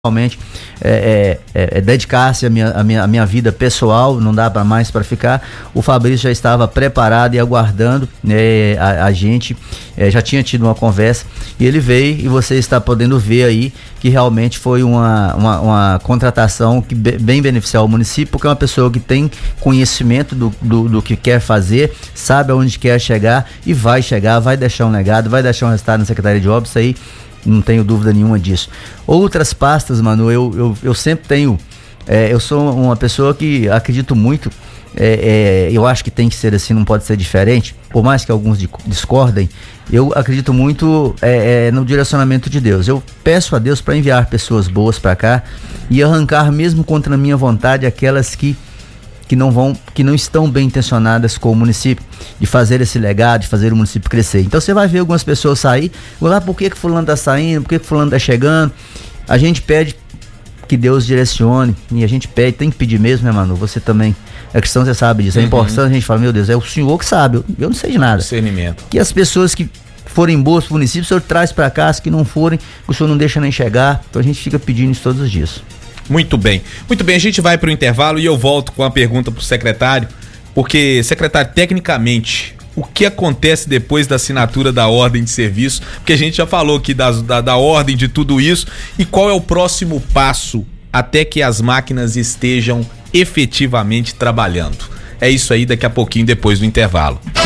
realmente dedicar-se à minha vida pessoal, não dá para mais para ficar. O Fabrício já estava preparado e aguardando, né, a gente já tinha tido uma conversa e ele veio, e você está podendo ver aí que realmente foi uma contratação que bem beneficiar o município, porque é uma pessoa que tem conhecimento do que quer fazer, sabe aonde quer chegar e vai chegar, vai deixar um legado, vai deixar um resultado na Secretaria de Obras, isso aí não tenho dúvida nenhuma disso. Outras pastas, Manu, eu sempre tenho, eu sou uma pessoa que acredito muito, eu acho que tem que ser assim, não pode ser diferente, por mais que alguns discordem, eu acredito muito no direcionamento de Deus. Eu peço a Deus para enviar pessoas boas para cá e arrancar mesmo contra a minha vontade aquelas que não estão bem intencionadas com o município, de fazer esse legado, de fazer o município crescer. Então você vai ver algumas pessoas sair, por que fulano tá saindo, por que fulano tá chegando. A gente pede que Deus direcione, e a gente pede, tem que pedir mesmo, né, Manu? Você também é cristão, você sabe disso. É importante a gente falar, meu Deus, é o senhor que sabe, eu não sei de nada. Discernimento. Que as pessoas que forem boas pro município, o senhor traz para cá, as que não forem, o senhor não deixa nem chegar. Então a gente fica pedindo isso todos os dias. Muito bem, a gente vai para o intervalo e eu volto com a pergunta para o secretário, porque, secretário, tecnicamente, o que acontece depois da assinatura da ordem de serviço? Porque a gente já falou aqui da ordem de tudo isso, e qual é o próximo passo até que as máquinas estejam efetivamente trabalhando? É isso aí, daqui a pouquinho, depois do intervalo.